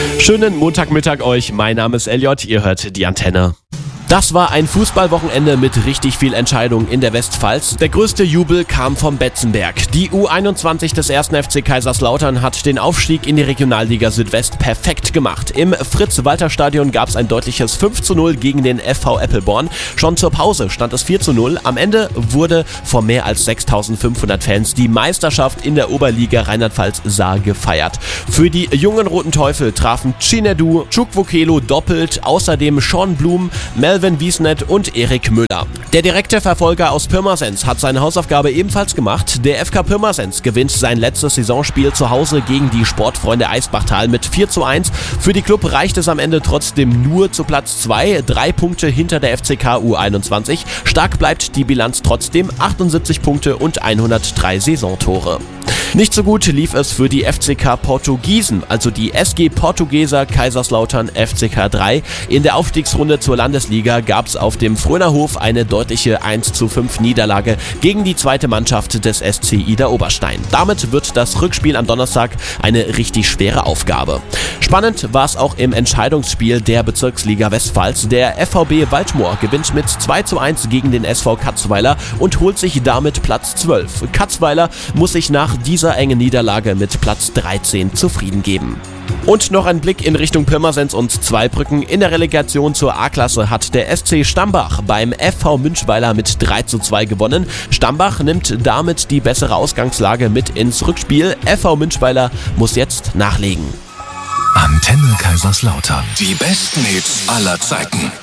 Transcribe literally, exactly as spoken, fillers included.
Schönen Montagmittag euch, mein Name ist Elliot, ihr hört die Antenne. Das war ein Fußballwochenende mit richtig viel Entscheidung in der Westpfalz. Der größte Jubel kam vom Betzenberg. Die U einundzwanzig des ersten F C Kaiserslautern hat den Aufstieg in die Regionalliga Südwest perfekt gemacht. Im Fritz-Walter-Stadion gab es ein deutliches fünf zu null gegen den F V Eppelborn. Schon zur Pause stand es vier zu null. Am Ende wurde vor mehr als sechstausendfünfhundert Fans die Meisterschaft in der Oberliga Rheinland-Pfalz-Saar gefeiert. Für die jungen Roten Teufel trafen Chinedu, Chukwukelo doppelt, außerdem Sean Blum, Melvin Wiesnet und Erik Müller. Der direkte Verfolger aus Pirmasens hat seine Hausaufgabe ebenfalls gemacht. Der F K Pirmasens gewinnt sein letztes Saisonspiel zu Hause gegen die Sportfreunde Eisbachtal mit vier zu eins. Für die Club reicht es am Ende trotzdem nur zu Platz zwei, drei Punkte hinter der F C K U einundzwanzig. Stark bleibt die Bilanz trotzdem, achtundsiebzig Punkte und hundertdrei Saisontore. Nicht so gut lief es für die F C K Portugiesen, also die S G Portugueser Kaiserslautern F C K drei. In der Aufstiegsrunde zur Landesliga gab es auf dem Frönerhof eine deutliche eins zu fünf Niederlage gegen die zweite Mannschaft des S C Ida Oberstein. Damit wird das Rückspiel am Donnerstag eine richtig schwere Aufgabe. Spannend war es auch im Entscheidungsspiel der Bezirksliga Westpfalz. Der F V B Waldmoor gewinnt mit zwei zu eins gegen den S V Katzweiler und holt sich damit Platz zwölf. Katzweiler muss sich nach dieser engen Niederlage mit Platz dreizehn zufrieden geben. Und noch ein Blick in Richtung Pirmasens und Zweibrücken. In der Relegation zur A-Klasse hat der S C Stambach beim F V Münchweiler mit drei zu zwei gewonnen. Stambach nimmt damit die bessere Ausgangslage mit ins Rückspiel. F V Münchweiler muss jetzt nachlegen. Antenne Kaiserslautern. Die besten Hits aller Zeiten.